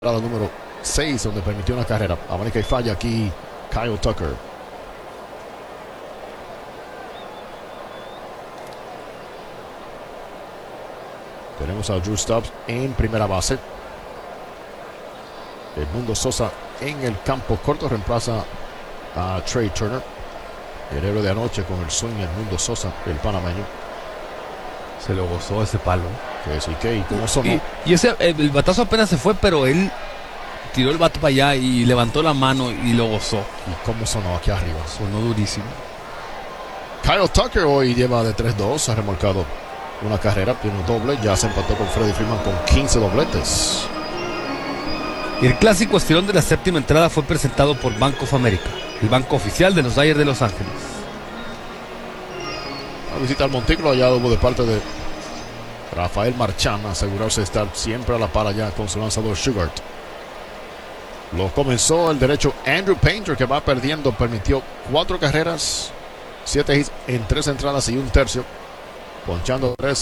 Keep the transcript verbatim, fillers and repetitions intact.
Número seis, donde permitió una carrera. Abanica y falla aquí Kyle Tucker. Tenemos a Drew Stubbs en primera base. Edmundo Sosa en el campo corto reemplaza a Trey Turner. El héroe de anoche con el swing Edmundo Sosa, el panameño. Se lo gozó ese palo. Que sí, que y cómo sonó. Y, y ese, el batazo apenas se fue, pero él tiró el bate para allá y levantó la mano y lo gozó. Y cómo sonó aquí arriba. Sonó durísimo. Kyle Tucker hoy lleva de tres dos, ha remolcado una carrera, tiene un doble, ya se empató con Freddie Freeman con quince dobletes. Y el clásico estirón de la séptima entrada fue presentado por Bank of America, el banco oficial de los Dodgers de Los Ángeles. A visitar Montículo, allá hubo de parte de Rafael Marchán, asegurarse de estar siempre a la par allá con su lanzador Sugart. Lo comenzó el derecho Andrew Painter, que va perdiendo, permitió cuatro carreras, siete hits en tres entradas y un tercio, ponchando tres.